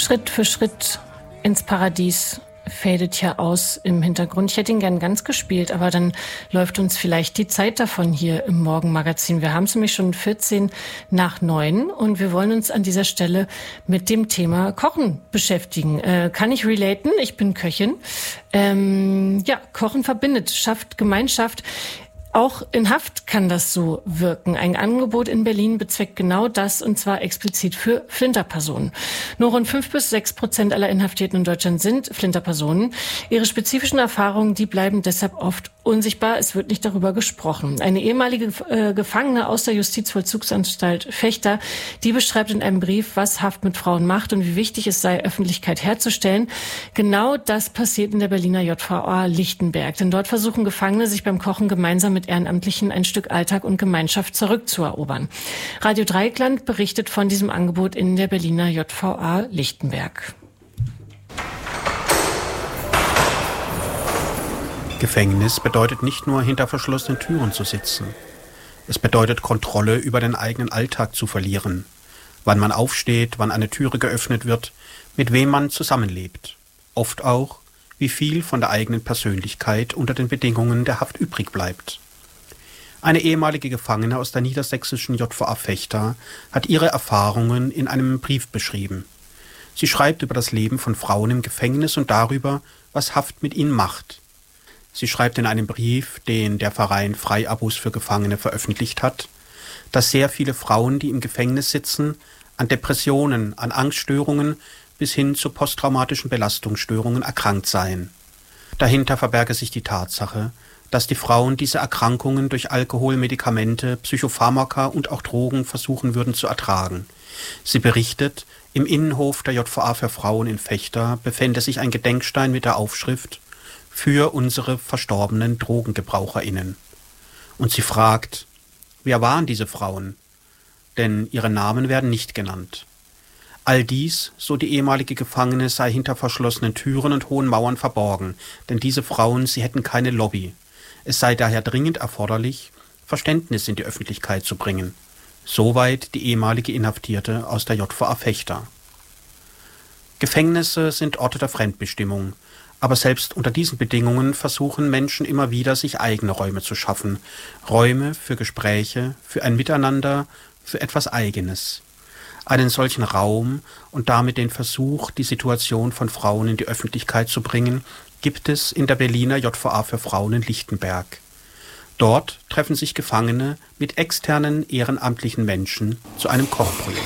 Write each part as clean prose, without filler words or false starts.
Schritt für Schritt ins Paradies fadet ja aus im Hintergrund. Ich hätte ihn gern ganz gespielt, aber dann läuft uns vielleicht die Zeit davon hier im Morgenmagazin. Wir haben es nämlich schon 8:45 und wir wollen uns an dieser Stelle mit dem Thema Kochen beschäftigen. Kann ich relaten? Ich bin Köchin. Kochen verbindet, schafft Gemeinschaft. Auch in Haft kann das so wirken. Ein Angebot in Berlin bezweckt genau das, und zwar explizit für Flinterpersonen. Nur rund 5-6% aller Inhaftierten in Deutschland sind Flinterpersonen. Ihre spezifischen Erfahrungen, die bleiben deshalb oft unsichtbar. Es wird nicht darüber gesprochen. Eine ehemalige Gefangene aus der Justizvollzugsanstalt Vechta, die beschreibt in einem Brief, was Haft mit Frauen macht und wie wichtig es sei, Öffentlichkeit herzustellen. Genau das passiert in der Berliner JVA Lichtenberg. Denn dort versuchen Gefangene, sich beim Kochen gemeinsam mit Ehrenamtlichen ein Stück Alltag und Gemeinschaft zurückzuerobern. Radio Dreieckland berichtet von diesem Angebot in der Berliner JVA Lichtenberg. Gefängnis bedeutet nicht nur, hinter verschlossenen Türen zu sitzen. Es bedeutet, Kontrolle über den eigenen Alltag zu verlieren. Wann man aufsteht, wann eine Türe geöffnet wird, mit wem man zusammenlebt. Oft auch, wie viel von der eigenen Persönlichkeit unter den Bedingungen der Haft übrig bleibt. Eine ehemalige Gefangene aus der niedersächsischen JVA Vechta hat ihre Erfahrungen in einem Brief beschrieben. Sie schreibt über das Leben von Frauen im Gefängnis und darüber, was Haft mit ihnen macht. Sie schreibt in einem Brief, den der Verein Freiabos für Gefangene veröffentlicht hat, dass sehr viele Frauen, die im Gefängnis sitzen, an Depressionen, an Angststörungen bis hin zu posttraumatischen Belastungsstörungen erkrankt seien. Dahinter verberge sich die Tatsache, dass die Frauen diese Erkrankungen durch Alkohol, Medikamente, Psychopharmaka und auch Drogen versuchen würden zu ertragen. Sie berichtet, im Innenhof der JVA für Frauen in Vechta befände sich ein Gedenkstein mit der Aufschrift „Für unsere verstorbenen DrogengebraucherInnen". Und sie fragt, wer waren diese Frauen? Denn ihre Namen werden nicht genannt. All dies, so die ehemalige Gefangene, sei hinter verschlossenen Türen und hohen Mauern verborgen, denn diese Frauen, sie hätten keine Lobby. Es sei daher dringend erforderlich, Verständnis in die Öffentlichkeit zu bringen. Soweit die ehemalige Inhaftierte aus der JVA Vechta. Gefängnisse sind Orte der Fremdbestimmung, aber selbst unter diesen Bedingungen versuchen Menschen immer wieder, sich eigene Räume zu schaffen. Räume für Gespräche, für ein Miteinander, für etwas Eigenes. Einen solchen Raum und damit den Versuch, die Situation von Frauen in die Öffentlichkeit zu bringen, gibt es in der Berliner JVA für Frauen in Lichtenberg. Dort treffen sich Gefangene mit externen ehrenamtlichen Menschen zu einem Kochprojekt.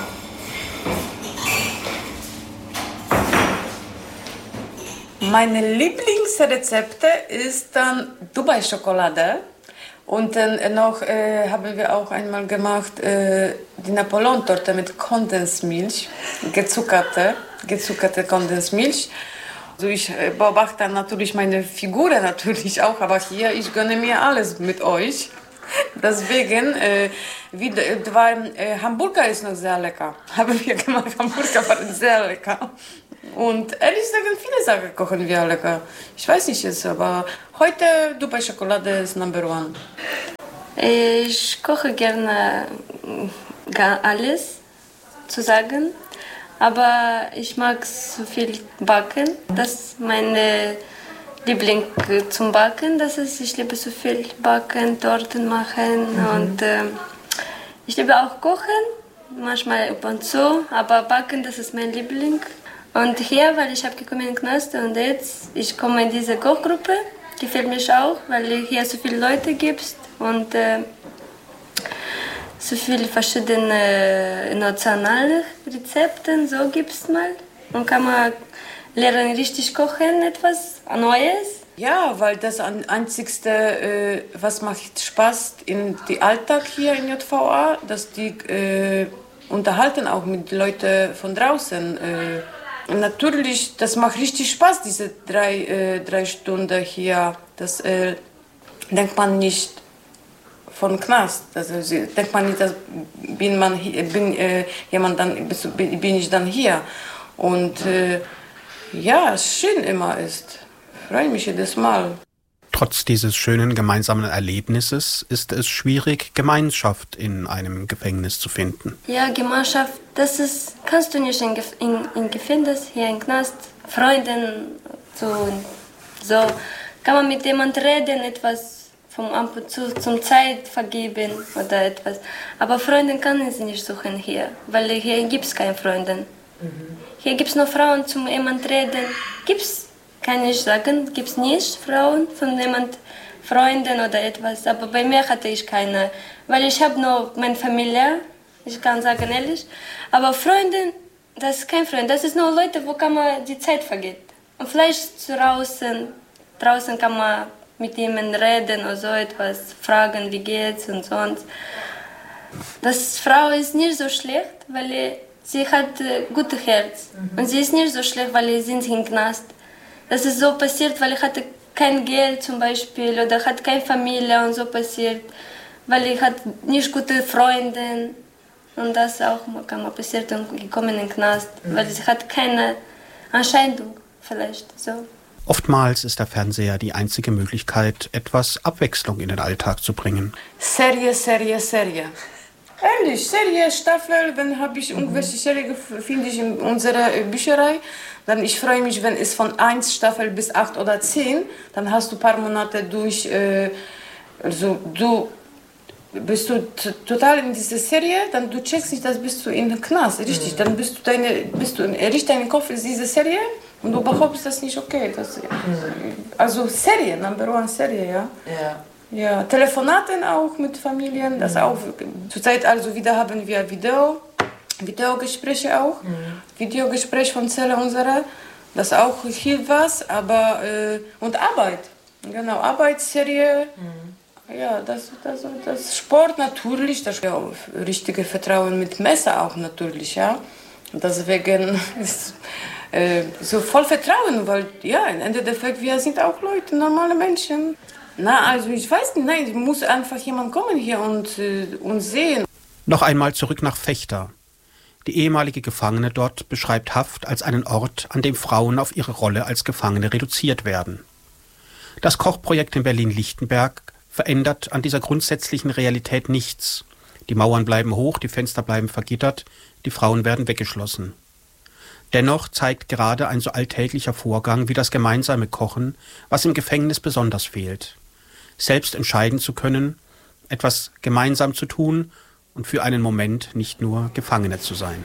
Meine Lieblingsrezepte ist dann Dubai-Schokolade. Und dann noch haben wir auch einmal gemacht die Napoleon-Torte mit Kondensmilch, gezuckerte Kondensmilch. Also ich beobachte natürlich meine Figur natürlich auch, aber hier, ich gönne mir alles mit euch. Deswegen, Hamburger ist noch sehr lecker. Haben wir gemacht, Hamburger waren sehr lecker. Und ehrlich gesagt, viele Sachen kochen wir lecker. Ich weiß nicht jetzt, aber heute Dubai-Schokolade ist Number One. Ich koche gerne alles, zu sagen. Aber ich mag so viel backen. Das ist meine Liebling zum Backen. Ich liebe so viel backen, Torten machen. Und ich liebe auch kochen, manchmal ab und zu. Aber backen, das ist mein Liebling. Und hier, weil ich habe gekommen in Knospe und jetzt, ich komme in diese Kochgruppe, gefällt mir auch, weil hier so viele Leute gibt und so viele verschiedene nationale Rezepte, so gibt es mal. Und kann man lernen, richtig kochen, etwas Neues. Ja, weil das Einzigste, was macht Spaß in den Alltag hier in JVA, dass die unterhalten auch mit Leuten von draußen. Natürlich, das macht richtig Spaß, diese drei Stunden hier. Das denkt man nicht von Knast. Also denkt man nicht, dass bin ich dann hier. Und ja, schön immer ist. Ich freue mich jedes Mal. Trotz dieses schönen gemeinsamen Erlebnisses ist es schwierig, Gemeinschaft in einem Gefängnis zu finden. Ja, Gemeinschaft, kannst du nicht in Gefängnis, hier im Knast, Freunden, so kann man mit jemandem reden, etwas vom ab und zu zum Zeit vergeben oder etwas. Aber Freunde kann sie nicht suchen hier, weil hier gibt es keine Freunde. Hier gibt es nur Frauen zum jemand reden. Kann ich sagen, gibt es nicht Frauen von jemand Freunden oder etwas. Aber bei mir hatte ich keine, weil ich habe nur meine Familie, ich kann sagen ehrlich. Aber Freunde, das ist kein Freund, das ist nur Leute, wo kann man die Zeit vergeht. Und vielleicht draußen kann man mit jemandem reden oder so etwas, fragen, wie geht's und sonst. Das Frau ist nicht so schlecht, weil sie hat ein gutes Herz. Und sie ist nicht so schlecht, weil sie sind im Knast. Das ist so passiert, weil ich hatte kein Geld zum Beispiel oder hatte keine Familie und so passiert, weil ich hatte nicht gute Freunde und das auch kann man passiert und gekommen in den Knast, weil sie hat keine Entscheidung vielleicht so. Oftmals ist der Fernseher die einzige Möglichkeit, etwas Abwechslung in den Alltag zu bringen. Serie. Ehrlich, Serie, Staffel, wenn habe ich irgendwelche Serie finde ich in unserer Bücherei, dann ich freue mich, wenn es von 1 Staffel bis 8 oder 10, dann hast du ein paar Monate durch, also du bist du total in dieser Serie, dann du checkst nicht, dass bist du in den Knast, richtig, dann bist du richtig, dein Kopf ist diese Serie und du behauptest das nicht okay, also Serie, Number One Serie, ja. Ja, Telefonaten auch mit Familien, das auch. Zurzeit also wieder haben wir Videogespräche auch. Videogespräch von Zelle unserer, das auch hilft was, aber und Arbeit. Genau, Arbeitsserie. Ja, das Sport natürlich, das ja, richtige Vertrauen mit Messer auch natürlich, ja. Und deswegen ist so voll Vertrauen, weil ja, im Endeffekt wir sind auch Leute, normale Menschen. Na, also ich weiß nicht, nein, muss einfach jemand kommen hier und sehen. Noch einmal zurück nach Vechta. Die ehemalige Gefangene dort beschreibt Haft als einen Ort, an dem Frauen auf ihre Rolle als Gefangene reduziert werden. Das Kochprojekt in Berlin-Lichtenberg verändert an dieser grundsätzlichen Realität nichts. Die Mauern bleiben hoch, die Fenster bleiben vergittert, die Frauen werden weggeschlossen. Dennoch zeigt gerade ein so alltäglicher Vorgang wie das gemeinsame Kochen, was im Gefängnis besonders fehlt. Selbst entscheiden zu können, etwas gemeinsam zu tun und für einen Moment nicht nur Gefangene zu sein.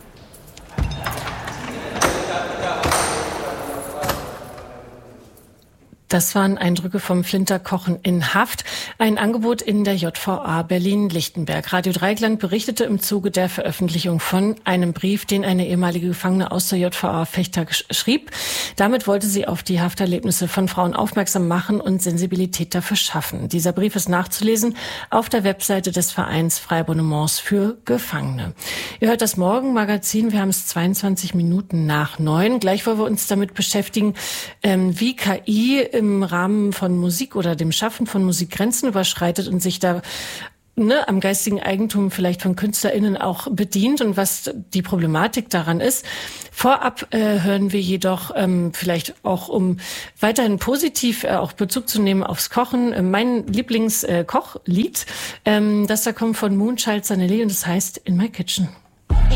Das waren Eindrücke vom Flinterkochen in Haft, ein Angebot in der JVA Berlin-Lichtenberg. Radio Dreieckland berichtete im Zuge der Veröffentlichung von einem Brief, den eine ehemalige Gefangene aus der JVA Vechta schrieb. Damit wollte sie auf die Hafterlebnisse von Frauen aufmerksam machen und Sensibilität dafür schaffen. Dieser Brief ist nachzulesen auf der Webseite des Vereins Freibonnements für Gefangene. Ihr hört das Morgenmagazin, wir haben es 22 Minuten nach 9. Gleich wollen wir uns damit beschäftigen, wie KI im Rahmen von Musik oder dem Schaffen von Musik Grenzen überschreitet und sich da am geistigen Eigentum vielleicht von KünstlerInnen auch bedient und was die Problematik daran ist. Vorab hören wir jedoch vielleicht auch, um weiterhin positiv auch Bezug zu nehmen aufs Kochen, mein Lieblingskochlied, das da kommt von Moonchild Sanelli und das heißt In My Kitchen.